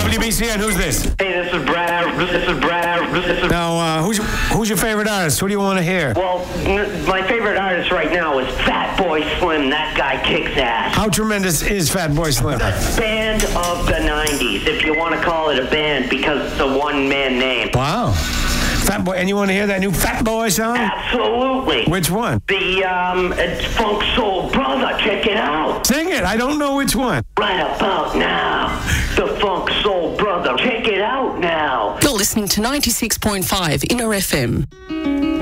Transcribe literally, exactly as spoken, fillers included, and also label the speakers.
Speaker 1: W B C N, who's this?
Speaker 2: Hey, this is Brad. This is Brad. This is
Speaker 1: Now, uh, who's who's your favorite artist? Who do you want to hear?
Speaker 2: Well, n- my favorite artist right now is Fatboy Slim. That guy kicks ass.
Speaker 1: How tremendous is Fatboy Slim?
Speaker 2: The band of the nineties, if you want to call it a band, because it's a one-man name.
Speaker 1: Wow. Fatboy, and you want to hear that new Fatboy song?
Speaker 2: Absolutely.
Speaker 1: Which one?
Speaker 2: The um, it's Funk Soul Brother. Check it out.
Speaker 1: Sing it. I don't know which one.
Speaker 2: Right about now, the Funk Soul Brother. Check it out now.
Speaker 3: You're listening to ninety-six point five Inner F M.